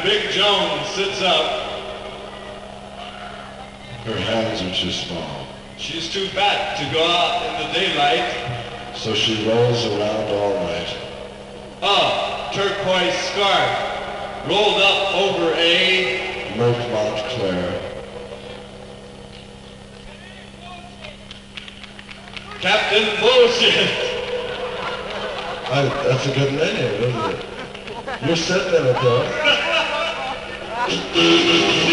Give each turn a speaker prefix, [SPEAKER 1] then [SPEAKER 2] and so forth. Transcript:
[SPEAKER 1] Big Joan sits up.
[SPEAKER 2] Her hands are too small.
[SPEAKER 1] She's too fat to go out in the daylight.
[SPEAKER 2] So she rolls around all night.
[SPEAKER 1] A turquoise scarf rolled up over a
[SPEAKER 2] Merc Montclair.
[SPEAKER 1] Captain Bullshit.
[SPEAKER 2] That's a good name, isn't it? You're sitting in it, though.